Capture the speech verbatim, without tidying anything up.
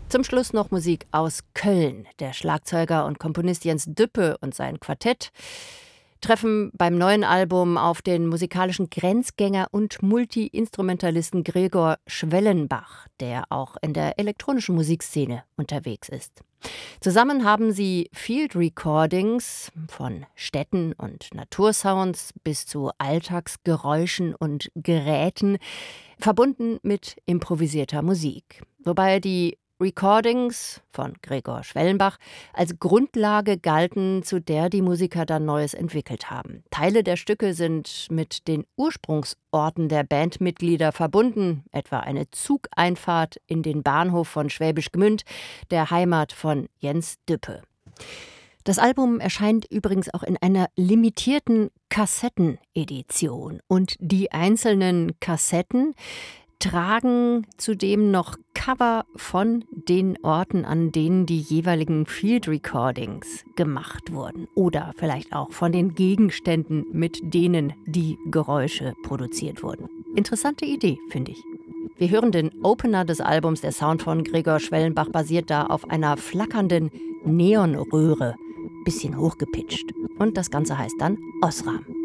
Zum Schluss noch Musik aus Köln. Der Schlagzeuger und Komponist Jens Düppe und sein Quartett treffen beim neuen Album auf den musikalischen Grenzgänger und Multi-Instrumentalisten Gregor Schwellenbach, der auch in der elektronischen Musikszene unterwegs ist. Zusammen haben sie Field Recordings von Städten und Natursounds bis zu Alltagsgeräuschen und Geräten, verbunden mit improvisierter Musik. Wobei die Recordings von Gregor Schwellenbach als Grundlage galten, zu der die Musiker dann Neues entwickelt haben. Teile der Stücke sind mit den Ursprungsorten der Bandmitglieder verbunden, etwa eine Zugeinfahrt in den Bahnhof von Schwäbisch Gmünd, der Heimat von Jens Düppe. Das Album erscheint übrigens auch in einer limitierten Kassettenedition und die einzelnen Kassetten tragen zudem noch Cover von den Orten, an denen die jeweiligen Field Recordings gemacht wurden. Oder vielleicht auch von den Gegenständen, mit denen die Geräusche produziert wurden. Interessante Idee, finde ich. Wir hören den Opener des Albums. Der Sound von Gregor Schwellenbach basiert da auf einer flackernden Neonröhre. Bisschen hochgepitcht. Und das Ganze heißt dann Osram.